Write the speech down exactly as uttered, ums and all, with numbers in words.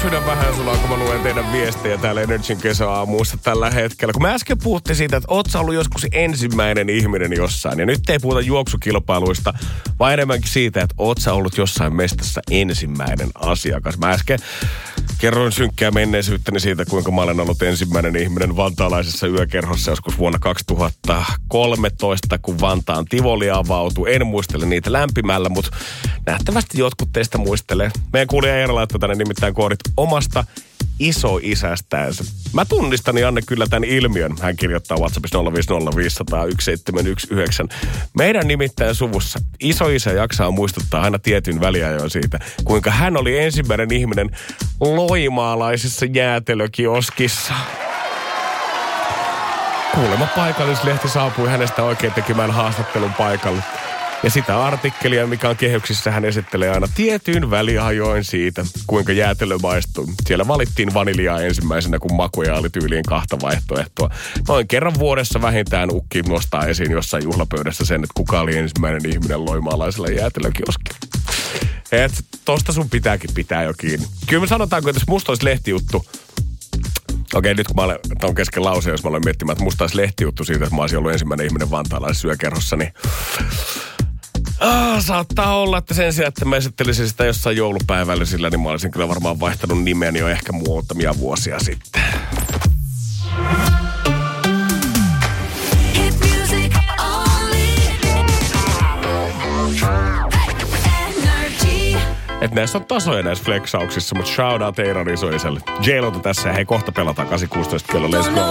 Sydän vähän sulaa, kun mä luen teidän viestejä täällä Energyn kesäaamuissa tällä hetkellä. Kun mä äsken puhuttiin siitä, että oot sä ollut joskus ensimmäinen ihminen jossain. Ja nyt ei puhuta juoksukilpailuista, vaan enemmänkin siitä, että oot sä ollut jossain mestassa ensimmäinen asiakas. Mä äsken kerroin synkkää menneisyyttäni siitä, kuinka mä olen ollut ensimmäinen ihminen vantaalaisessa yökerhossa joskus vuonna kaksituhattakolmetoista, kun Vantaan Tivoli avautui. En muistele niitä lämpimällä, mutta nähtävästi jotkut teistä muistelee. Meidän kuulija Eera laittoi tänne nimittäin koodit omasta isoisästäänsä. Mä tunnistan, Janne, kyllä tämän ilmiön. Hän kirjoittaa WhatsAppissa nolla viisi nolla viisi nolla nolla yksi seitsemän yksi yhdeksän. Meidän nimittäin suvussa isoisä jaksaa muistuttaa aina tietyn väliajoin siitä, kuinka hän oli ensimmäinen ihminen loimaalaisessa jäätelökioskissa. Kuulemma paikallislehti saapui hänestä oikein tekemään haastattelun paikalle. Ja sitä artikkelia, mikä on kehyksissä, hän esittelee aina tietyin väliajoin siitä, kuinka jäätelö maistui. Siellä valittiin vaniljaa ensimmäisenä, kun makuja oli tyyliin kahta vaihtoehtoa. Noin kerran vuodessa vähintään ukki nostaa esiin jossain juhlapöydässä sen, että kuka oli ensimmäinen ihminen loimaalaisella jäätelökioskilla. Et tosta sun pitääkin pitää jo kiinni. Kyllä me sanotaanko, että jos musta olisi lehtijuttu, okei, nyt kun mä olen, on kesken lause, jos mä olen miettimään, että musta olisi lehtijuttu siitä, että mä olisin ollut ensimmäinen ihminen vantaalaisessa yökerhossa, niin Ah, saattaa olla, että sen sijaan, että mä esittelisin sitä jossain joulupäivällisillä, niin mä olisin kyllä varmaan vaihtanut nimeni jo ehkä muutamia vuosia sitten. Että näissä on tasoja näissä flexauksissa, mutta shout out Eiran isoiselle. J-Lota tässä ja hei, kohta pelataan kahdeksan kuusitoista kello, let's go.